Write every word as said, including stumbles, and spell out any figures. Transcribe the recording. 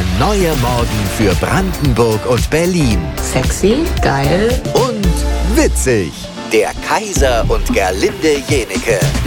neuer Morgen für Brandenburg und Berlin. Sexy, geil Und witzig. Der Kaiser und Gerlinde Jenecke.